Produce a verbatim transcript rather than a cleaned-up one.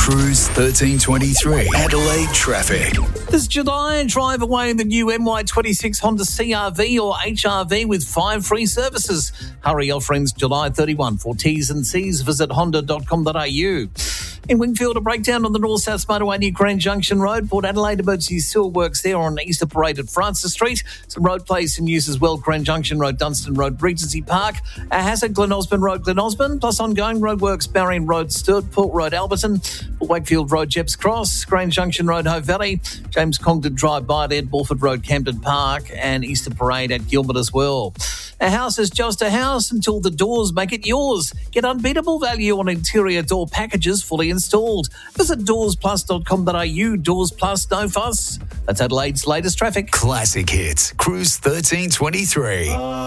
Cruise thirteen twenty-three. Adelaide traffic. This July, drive away in the new M Y twenty-six Honda C R V or H R V with five free services. Hurry, offer ends July thirty-first. For T's and C's, visit honda dot com dot a u. In Wingfield, a breakdown on the North-South Motorway near Grand Junction Road. Port Adelaide emergency sewer works there on Easter Parade at Francis Street. Some road plays in use as well. Grand Junction Road, Dunstan Road, Regency Park. A hazard, Glen Osmond Road, Glen Osmond. Plus ongoing roadworks, Barrion Road, Sturt, Port Road, Alberton. Wakefield Road, Jeps Cross. Grand Junction Road, Hope Valley. James Congdon Drive by at Ed Bulford Road, Camden Park. And Easter Parade at Gilbert as well. A house is just a house until the doors make it yours. Get unbeatable value on interior door packages fully installed. Visit doors plus dot com dot a u. Doors Plus, no fuss. That's Adelaide's latest traffic. Classic hits. Cruise thirteen twenty-three.